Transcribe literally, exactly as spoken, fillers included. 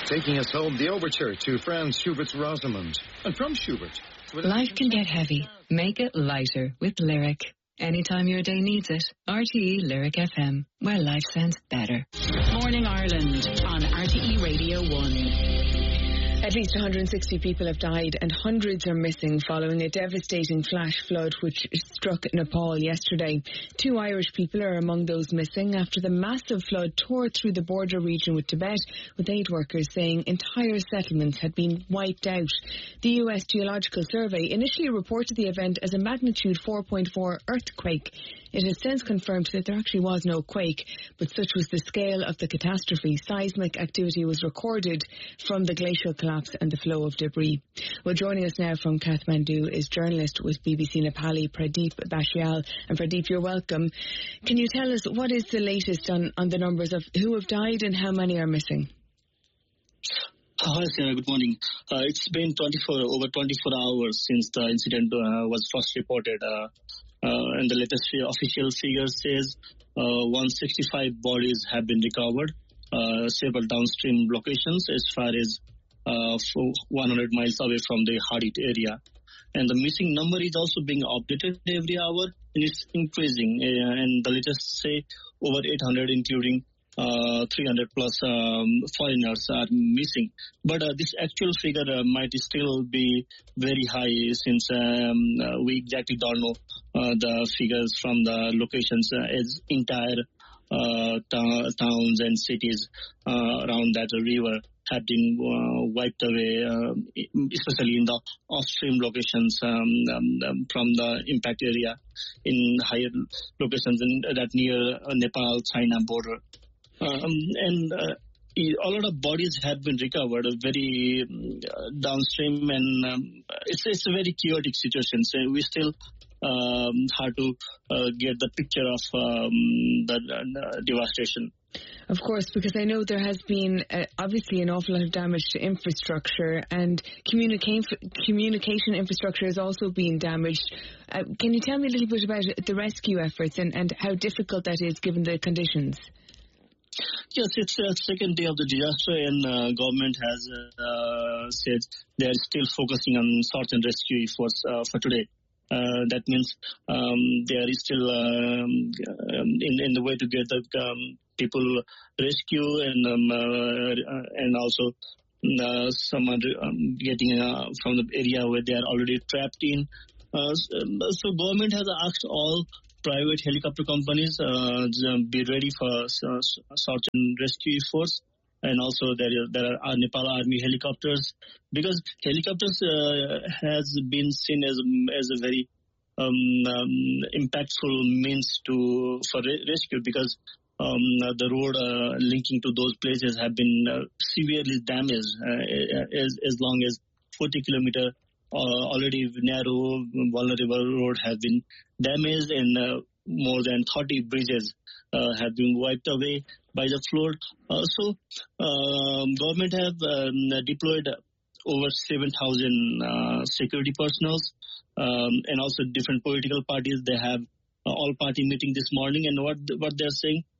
Taking us home, the overture to Franz Schubert's Rosamund. And from Schubert... Life can get heavy. Make it lighter with Lyric. Anytime your day needs it, R T E Lyric F M, where life sounds better. Morning Ireland on R T E Radio one. At least one hundred sixty people have died and hundreds are missing following a devastating flash flood which struck Nepal yesterday. Two Irish people are among those missing after the massive flood tore through the border region with Tibet, with aid workers saying entire settlements had been wiped out. The U S Geological Survey initially reported the event as a magnitude four point four earthquake. It has since confirmed that there actually was no quake, but such was the scale of the catastrophe. Seismic activity was recorded from the glacial collapse and the flow of debris. Well, joining us now from Kathmandu is journalist with B B C Nepali, Pradeep Bashyal. And Pradeep, you're welcome. Can you tell us what is the latest on, on the numbers of who have died and how many are missing? Hi, Sarah. Good morning. Uh, it's been twenty-four over twenty-four hours since the incident uh, was first reported. Uh, uh, and the latest official figure says uh, one hundred sixty-five bodies have been recovered, uh, several downstream locations as far as uh, one hundred miles away from the hard-hit area. And the missing number is also being updated every hour, and it's increasing. Uh, and the latest say over eight hundred, including Uh, three hundred plus um, foreigners are missing. But uh, this actual figure uh, might still be very high since um, uh, we exactly don't know uh, the figures from the locations uh, as entire uh, t- towns and cities uh, around that river have been uh, wiped away, uh, especially in the upstream locations um, um, from the impact area in higher locations in, that near uh, Nepal-China border. Um, and uh, a lot of bodies have been recovered very uh, downstream, and um, it's it's a very chaotic situation. So we still um, hard to uh, get the picture of um, the uh, devastation. Of course, because I know there has been uh, obviously an awful lot of damage to infrastructure, and communica- communication infrastructure has also been damaged. Uh, can you tell me a little bit about the rescue efforts and, and how difficult that is given the conditions? Yes, it's the second day of the disaster, and uh, government has uh, said they are still focusing on search and rescue efforts uh, for today. Uh, that means um, they are still um, in, in the way to get the um, people rescue, and um, uh, and also uh, some are um, getting uh, from the area where they are already trapped in. Uh, so government has asked all private helicopter companies uh, be ready for uh, search and rescue efforts, and also there is, there are Nepal Army helicopters, because helicopters uh, has been seen as as a very um, um, impactful means to for re- rescue, because um, the road uh, linking to those places have been uh, severely damaged, uh, as as long as forty kilometer. Uh, already narrow, vulnerable road have been damaged, and uh, more than thirty bridges uh, have been wiped away by the flood. Uh, so, uh, government have um, deployed over seven thousand uh, security personnel, um, and also different political parties. They have uh, all party meeting this morning, and what what they're saying,